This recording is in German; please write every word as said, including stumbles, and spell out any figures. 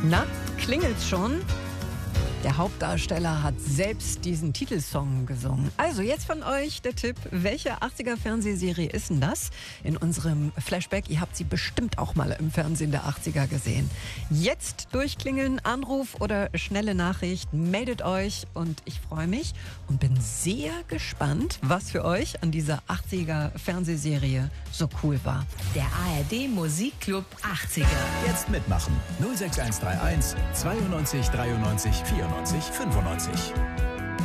Na, klingelt's schon? Der Hauptdarsteller hat selbst diesen Titelsong gesungen. Also jetzt von euch der Tipp, welche achtziger-Fernsehserie ist denn das? In unserem Flashback, ihr habt sie bestimmt auch mal im Fernsehen der achtziger gesehen. Jetzt durchklingeln, Anruf oder schnelle Nachricht, meldet euch und ich freue mich und bin sehr gespannt, was für euch an dieser achtziger-Fernsehserie so cool war. Der A R D Musikclub achtziger. Jetzt mitmachen. null sechs eins drei eins zweiundneunzig dreiundneunzig vierundneunzig fünfundneunzig.